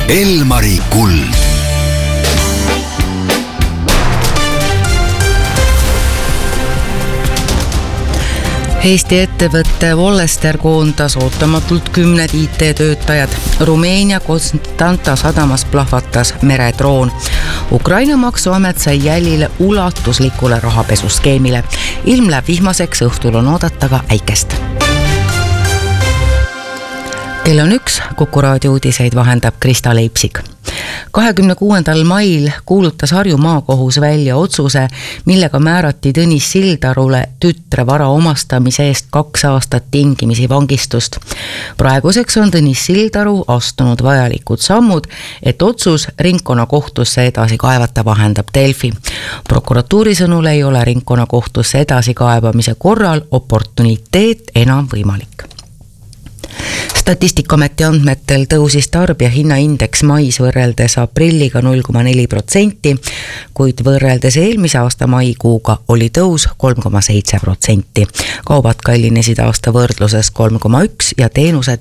Elmari kuld. Eesti ettevõtte Vollester koondas ootamatult 10 IT-töötajad. Rumeenia Constanta sadamas plahvatas meredroon. Ukraina maksuamet sai jälile ulatuslikule rahapesuskeemile. Ilm läheb vihmaseks, õhtul on oodata ka äikest. Kell on 1, Kuku raadio uudiseid vahendab Krista Leipsik. 26. mail kuulutas Harju maakohus välja otsuse, millega määrati Tõnis Sildarule tütre vara omastamise eest 2 aastat tingimisi vangistust. Praeguseks on Tõnis Sildaru astunud vajalikud sammud, et otsus ringkonnakohtusse edasi kaevata, vahendab Delfi. Prokuratuuri sõnul ei ole ringkonnakohtusse edasi kaebamise korral oportuniteet enam võimalik. Statistikaameti andmetel tõusis tarbijahinnaindeks mais võrreldes aprilliga 0,4%, kuid võrreldes eelmise aasta maikuuga oli tõus 3,7%. Kaubad kallinesid aasta võrdluses 3,1% ja teenused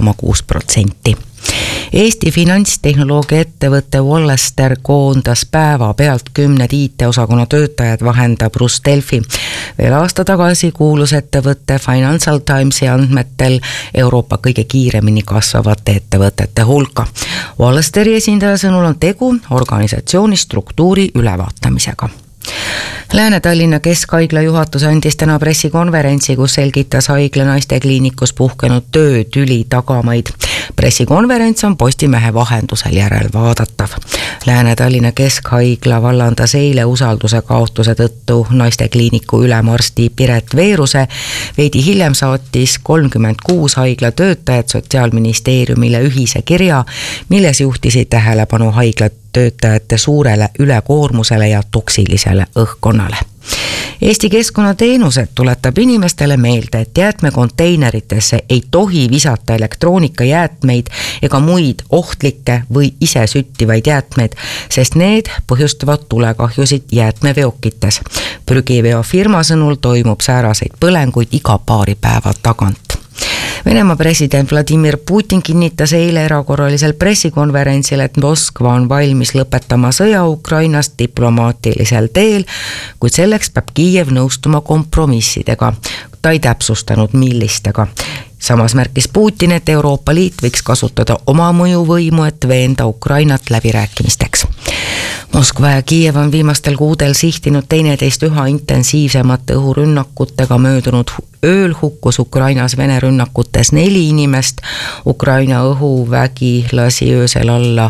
4,6%. Eesti finantstehnoloogia ettevõtte Vollester koondas päevapealt 10 IT-osakonna töötajad, vahendab Delfi. Veel aasta tagasi kuulus ettevõtte Financial Timesi andmetel Euroopa kõige kiiremini kasvavate ettevõtete hulka. Vollesteri esindaja sõnul on tegu organisatsiooni struktuuri ülevaatamisega. Lääne-Tallinna Keskhaigla juhatus andis täna pressikonverentsi, kus selgitas haigla naistekliinikus puhkenud töötüli tagamaid. Pressikonverents on Postimehe vahendusel järelvaadatav. Lääne-Tallinna Keskhaigla vallandas eile usalduse kaotuse tõttu naistekliiniku ülemarsti Piret Veeruse. Veidi hiljem saatis 36 haigla töötajad Sotsiaalministeeriumile ühise kirja, milles juhtisid tähelepanu haiglat töötajate suurele ülekoormusele ja toksilisele õhkkonnale. Eesti Keskkonnateenused tuletab inimestele meelde, et jäätmekonteineritesse ei tohi visata elektroonikajäätmeid ega muid ohtlikke või ise süttivaid jäätmeid, sest need põhjustavad tulekahjusid jäätmeveokites. Prügiveofirma sõnul toimub sääraseid põlenguid iga paari päeva tagant. Venemaa president Vladimir Putin kinnitas eile erakorralisel pressikonverentsil, et Moskva on valmis lõpetama sõja Ukrainast diplomaatilisel teel, kuid selleks peab Kiiev nõustuma kompromissidega. Ta ei täpsustanud millistega. Samas märkis Putin, et Euroopa Liit võiks kasutada oma mõjuvõimu, et veenda Ukrainat läbirääkimisteks. Moskva ja Kiiev on viimastel kuudel sihtinud teineteist üha intensiivsemate õhurünnakutega. Möödunud ööl hukkus Ukrainas Vene rünnakutes 4 inimest. Ukraina õhuvägi lasi öösel alla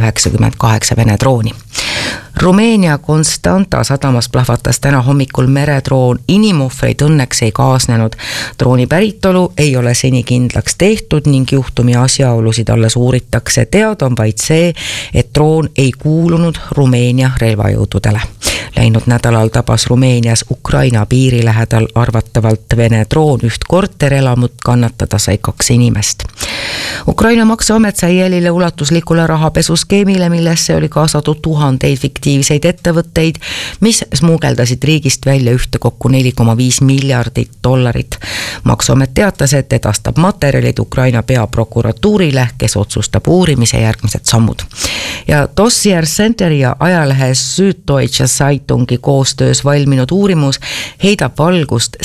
198 Vene drooni. Rumeenia Constanta sadamas plahvatas täna hommikul meredroon. Inimohvreid õnneks ei kaasnenud. Drooni päritolu ei ole seni kindlaks tehtud ning juhtumi asjaolusid alles uuritakse. Teada on vaid see, et droon ei kuulunud Rumeenia relvajõududele. Läinud nädalal tabas Rumeenias Ukraina piiri lähedal arvatavalt Vene droon üht korterelamut, kannatada sai 2 inimest. Ukraina maksuamet sai jälile ulatuslikule rahapesuskeemile, millesse oli kaasatud tuhandeid fiktiivseid ettevõtteid, mis smuugeldasid riigist välja ühtekokku $4,5 miljardit. Maksuamet teatas, et edastab materjalid Ukraina peaprokuratuurile, kes otsustab uurimise järgmised sammud. Ja Dossier Center ja ajalehe Süddeutsche Zeitungi koostöös valminud uurimus heidab valgust